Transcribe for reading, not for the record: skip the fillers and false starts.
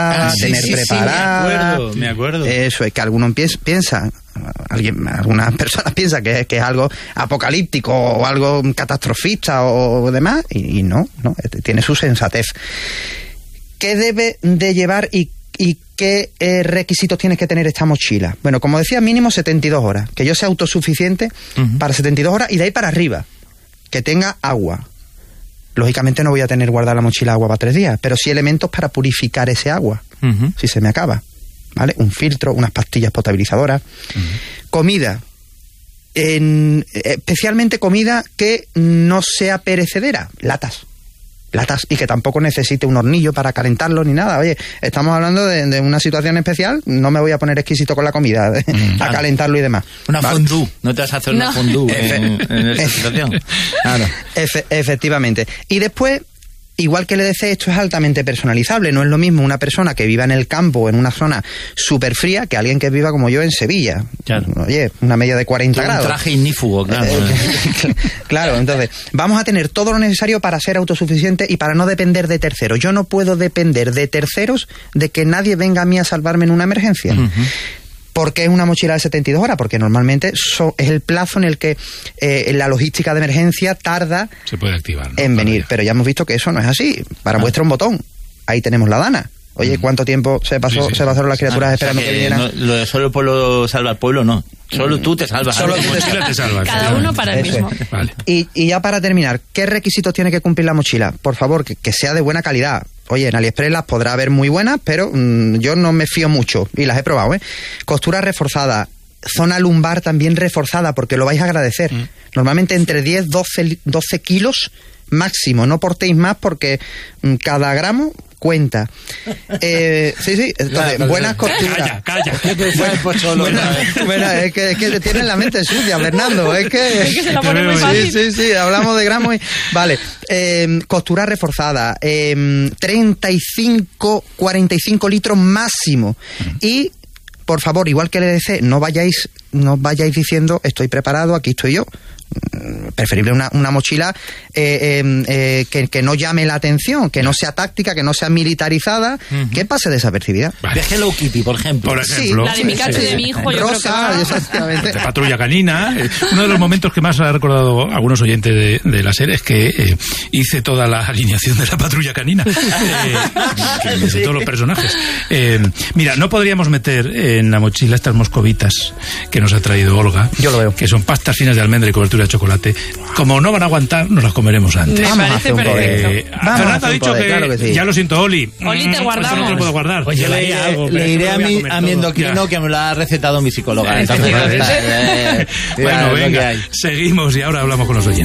tener preparada. Sí, me acuerdo. Eso es que algunas personas piensan que es algo apocalíptico o algo catastrofista o demás, y no, tiene su sensatez. ¿Qué debe de llevar y qué requisitos tiene que tener esta mochila? Bueno, como decía, mínimo 72 horas, que yo sea autosuficiente para 72 horas y de ahí para arriba, que tenga agua. Lógicamente no voy a tener guardada la mochila agua para 3 días, pero sí elementos para purificar ese agua, si se me acaba, ¿vale? Un filtro, unas pastillas potabilizadoras. Comida, especialmente comida que no sea perecedera, latas, y que tampoco necesite un hornillo para calentarlo ni nada. Oye, estamos hablando de una situación especial, no me voy a poner exquisito con la comida, a calentarlo y demás. Una fondue, no te vas a hacer una fondue en esta situación. Claro. Efectivamente. Y después, igual que el EDC, esto es altamente personalizable. No es lo mismo una persona que viva en el campo, en una zona súper fría, que alguien que viva como yo en Sevilla. Claro. Oye, una media de 40 grados. Un traje ignífugo, claro. Claro, entonces, vamos a tener todo lo necesario para ser autosuficiente y para no depender de terceros. Yo no puedo depender de terceros, de que nadie venga a mí a salvarme en una emergencia. ¿Por qué es una mochila de 72 horas? Porque normalmente es el plazo en el que la logística de emergencia tarda se puede activar, ¿no? en venir. Pero ya hemos visto que eso no es así. Para muestra un botón. Ahí tenemos la Dana. Oye, ¿cuánto tiempo se pasaron las criaturas esperando que vinieran? Lo de solo el pueblo salva al pueblo, no. Solo tú te salvas. Solo tú te salvas. Cada uno para el mismo. Vale. Y ya para terminar, ¿qué requisitos tiene que cumplir la mochila? Por favor, que sea de buena calidad. Oye, en AliExpress las podrá haber muy buenas, pero yo no me fío mucho. Y las he probado, Costura reforzada. Zona lumbar también reforzada, porque lo vais a agradecer. Normalmente entre 10, 12 kilos máximo. No portéis más porque cada gramo cuenta. Sí, entonces, buenas costuras. Calla. Bueno, es que tienen la mente sucia, Fernando. Es que se lo pone muy fácil. Sí, hablamos de gramos y... Vale, costura reforzada, 35, 45 litros máximo. Y, por favor, igual que le decía, no vayáis diciendo, estoy preparado, aquí estoy yo. Preferible una mochila que no llame la atención, que no sea táctica, que no sea militarizada, que pase desapercibida. Vale. De Hello Kitty, por ejemplo. Sí, la de mi cacho y de mi hijo, yo rosa, creo que exactamente. De Patrulla Canina. Uno de los momentos que más ha recordado algunos oyentes de la serie es que hice toda la alineación de la Patrulla Canina, de todos los personajes. Mira, no podríamos meter en la mochila estas moscovitas que nos ha traído Olga. Yo lo veo. Que son pastas finas de almendra y cobertura de chocolate. Como no van a aguantar, nos las comeremos antes. Me parece perfecto. Fernando ha dicho que, claro que sí. Ya lo siento, Oli. Oli, te guardamos. Esto no te lo puedo guardar. Pues yo le diré a mi endocrino que me lo ha recetado mi psicóloga. Entonces, bueno, venga, seguimos y ahora hablamos con los oyentes.